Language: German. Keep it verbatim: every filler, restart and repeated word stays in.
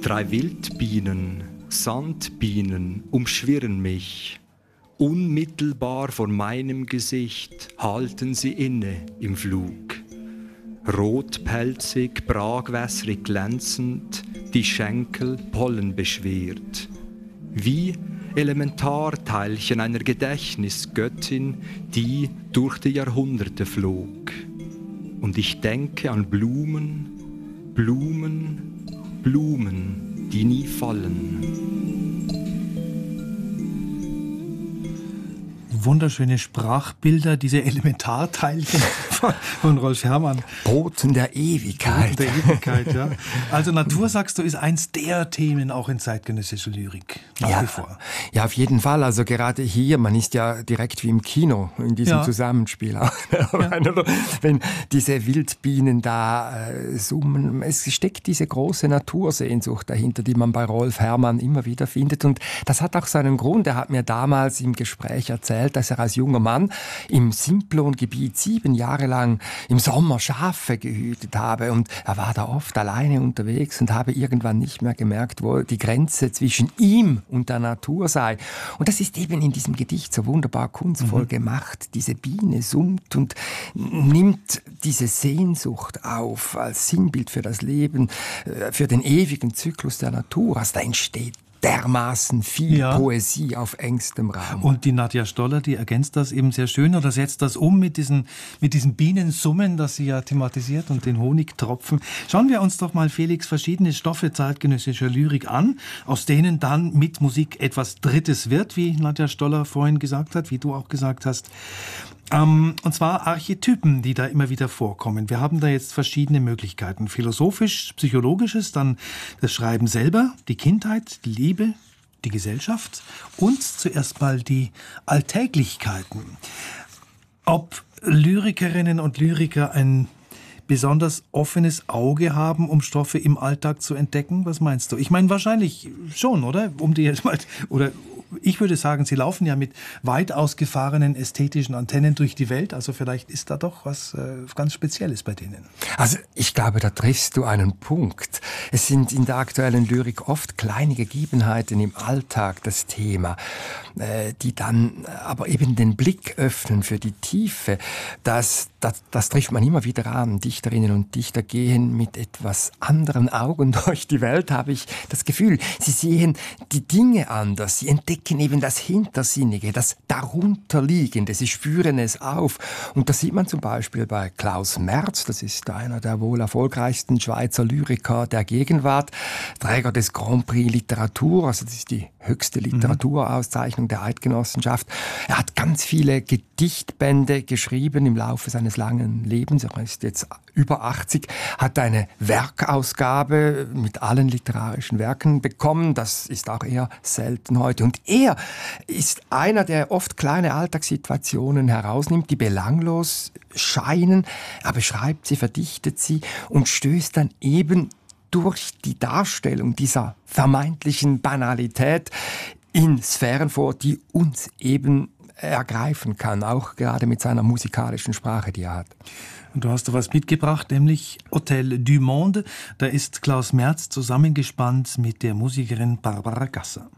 Drei Wildbienen, Sandbienen umschwirren mich. Unmittelbar vor meinem Gesicht halten sie inne im Flug. Rotpelzig, bragwässrig glänzend, die Schenkel pollenbeschwert. Wie Elementarteilchen einer Gedächtnisgöttin, die durch die Jahrhunderte flog. Und ich denke an Blumen, Blumen, Blumen, die nie fallen. Wunderschöne Sprachbilder, diese Elementarteilchen von, von Rolf Herrmann. Boten der Ewigkeit. Boten der Ewigkeit, ja. Also Natur, sagst du, ist eins der Themen auch in zeitgenössischer Lyrik. Nach ja, wie vor. Ja, auf jeden Fall. Also gerade hier, man ist ja direkt wie im Kino in diesem ja. Zusammenspiel. Ja. Wenn diese Wildbienen da äh, summen, es steckt diese große Natursehnsucht dahinter, die man bei Rolf Herrmann immer wieder findet. Und das hat auch seinen Grund. Er hat mir damals im Gespräch erzählt, dass er als junger Mann im Simplongebiet sieben Jahre lang im Sommer Schafe gehütet habe. Und er war da oft alleine unterwegs und habe irgendwann nicht mehr gemerkt, wo die Grenze zwischen ihm und der Natur sei. Und das ist eben in diesem Gedicht so wunderbar kunstvoll mhm. gemacht. Diese Biene summt und nimmt diese Sehnsucht auf als Sinnbild für das Leben, für den ewigen Zyklus der Natur. Also da entsteht dermaßen viel ja. Poesie auf engstem Raum. Und die Nadja Stoller, die ergänzt das eben sehr schön oder setzt das um mit diesen, mit diesen Bienensummen, das sie ja thematisiert, und den Honigtropfen. Schauen wir uns doch mal, Felix, verschiedene Stoffe zeitgenössischer Lyrik an, aus denen dann mit Musik etwas Drittes wird, wie Nadja Stoller vorhin gesagt hat, wie du auch gesagt hast. Ähm, und zwar Archetypen, die da immer wieder vorkommen. Wir haben da jetzt verschiedene Möglichkeiten. Philosophisch, psychologisches, dann das Schreiben selber, die Kindheit, die Liebe, die Gesellschaft und zuerst mal die Alltäglichkeiten. Ob Lyrikerinnen und Lyriker ein besonders offenes Auge haben, um Stoffe im Alltag zu entdecken? Was meinst du? Ich meine wahrscheinlich schon, oder? Um die jetzt mal, oder ich würde sagen, sie laufen ja mit weit ausgefahrenen ästhetischen Antennen durch die Welt. Also vielleicht ist da doch was äh, ganz Spezielles bei denen. Also ich glaube, da triffst du einen Punkt. Es sind in der aktuellen Lyrik oft kleine Gegebenheiten im Alltag das Thema, äh, die dann aber eben den Blick öffnen für die Tiefe. Das, das, das trifft man immer wieder an. Dichterinnen und Dichter gehen mit etwas anderen Augen durch die Welt, habe ich das Gefühl. Sie sehen die Dinge anders. Sie entdecken eben das Hintersinnige, das Darunterliegende. Sie spüren es auf. Und das sieht man zum Beispiel bei Klaus Merz. Das ist einer der wohl erfolgreichsten Schweizer Lyriker der Gegenwart. Träger des Grand Prix Literatur. Also das ist die höchste Literaturauszeichnung der Eidgenossenschaft. Er hat ganz viele Gedichtbände geschrieben im Laufe seines langen Lebens. Er ist jetzt über achtzig, hat eine Werkausgabe mit allen literarischen Werken bekommen. Das ist auch eher selten heute. Und er ist einer, der oft kleine Alltagssituationen herausnimmt, die belanglos scheinen. Er beschreibt sie, verdichtet sie und stößt dann eben durch die Darstellung dieser vermeintlichen Banalität in Sphären vor, die uns eben ergreifen kann, auch gerade mit seiner musikalischen Sprache, die er hat. Und du hast da was mitgebracht, nämlich Hotel du Monde. Da ist Klaus Merz zusammengespannt mit der Musikerin Barbara Gasser.